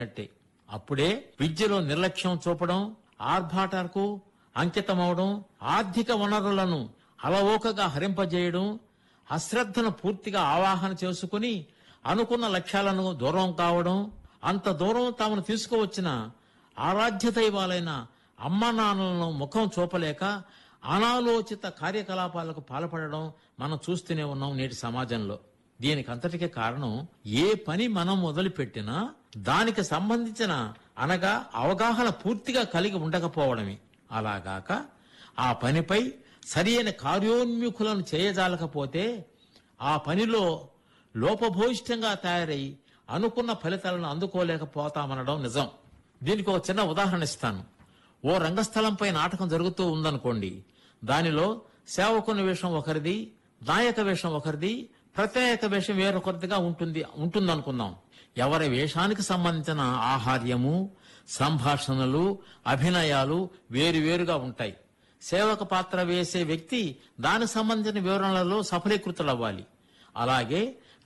అంటే అప్పుడే విద్యలో నిర్లక్ష్యం చూపడం, ఆర్భాటాలకు అంకితమవడం, ఆర్థిక వనరులను అలవోకగా హరింపజేయడం, అశ్రద్ధను పూర్తిగా ఆవాహన చేసుకుని అనుకున్న లక్ష్యాలను దూరం కావడం, అంత దూరం తామును తీసుకువచ్చిన ఆరాధ్య దైవాలైన అమ్మ నాన్నలను ముఖం చూపలేక అనాలోచిత కార్యకలాపాలకు పాల్పడడం మనం చూస్తూనే ఉన్నాం నేటి సమాజంలో. దీనికంతటికీ కారణం ఏ పని మనం మొదలుపెట్టినా దానికి సంబంధించిన అనగా అవగాహన పూర్తిగా కలిగి ఉండకపోవడమే. అలాగాక ఆ పనిపై సరియైన కార్యోన్ముఖులను చేయజాలకపోతే ఆ పనిలో లోపభూయిష్టంగా తయారై అనుకున్న ఫలితాలను అందుకోలేకపోతామనడం నిజం. దీనికి ఒక చిన్న ఉదాహరణ ఇస్తాను. ఓ రంగస్థలంపై నాటకం జరుగుతూ ఉందనుకోండి. దానిలో సేవకుని వేషం ఒకరిది, నాయక వేషం ఒకరిది, ప్రత్యేక వేషం వేరొకరిదిగా ఉంటుందనుకుందాం. ఎవరి వేషానికి సంబంధించిన ఆహార్యము, సంభాషణలు, అభినయాలు వేరువేరుగా ఉంటాయి. సేవక పాత్ర వేసే వ్యక్తి దానికి సంబంధించిన వివరణలలో సఫలీకృతులవ్వాలి. అలాగే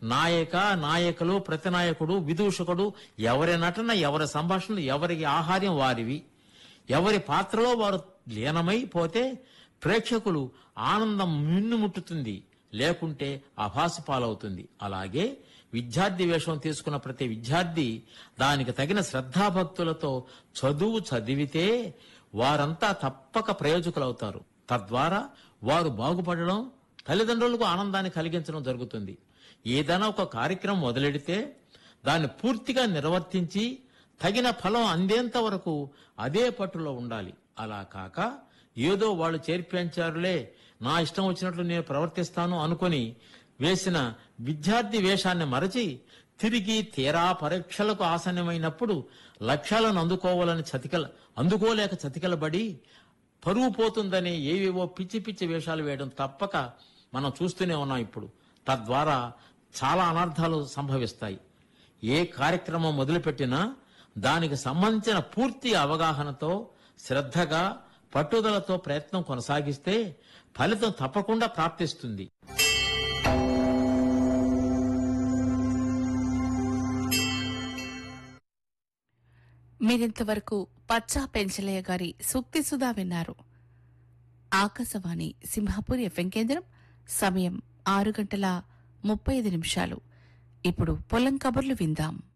నాయకులు, ప్రతినాయకుడు, విదూషకుడు ఎవరి నటన, ఎవరి సంభాషణలు, ఎవరి ఆహార్యం వారివి. ఎవరి పాత్రలో వారు లీనమైపోతే ప్రేక్షకులు ఆనందం మిన్నుముట్టుతుంది, లేకుంటే అభాసు పాలవుతుంది. అలాగే విద్యార్థి వేషం తీసుకున్న ప్రతి విద్యార్థి దానికి తగిన శ్రద్ధాభక్తులతో చదువు చదివితే వారంతా తప్పక ప్రయోజకులవుతారు. తద్వారా వారు బాగుపడడం, తల్లిదండ్రులకు ఆనందాన్ని కలిగించడం జరుగుతుంది. ఏదైనా ఒక కార్యక్రమం మొదలెడితే దాన్ని పూర్తిగా నిర్వర్తించి తగిన ఫలం అందేంత వరకు అదే పట్టులో ఉండాలి. అలా కాక ఏదో వాళ్ళు చేర్పించారులే, నా ఇష్టం వచ్చినట్లు నేను ప్రవర్తిస్తాను అనుకుని వేసిన విద్యార్థి వేషాన్ని మరచి తిరిగి తీరా పరీక్షలకు ఆసన్నమైనప్పుడు లక్ష్యాలను అందుకోలేక చతికిలబడి పరువు పోతుందనే ఏవేవో పిచ్చి పిచ్చి వేషాలు వేయడం తప్పక మనం చూస్తూనే ఉన్నాం ఇప్పుడు. తద్వారా చాలా అనర్థాలు సంభవిస్తాయి. ఏ కార్యక్రమం మొదలుపెట్టినా దానికి సంబంధించిన పూర్తి అవగాహనతో, శ్రద్ధగా, పట్టుదలతో ప్రయత్నం కొనసాగిస్తే ఫలితం తప్పకుండా ప్రాప్తిస్తుంది. మీరింతవరకు పచ్చా పెంచలయ్య గారి సూక్తి సుధా విన్నారు. ఆకాశవాణి సింహాపూర్ ఎఫ్ఎం కేంద్రం. సమయం 6:35. ఇప్పుడు పొలం కబుర్లు విందాం.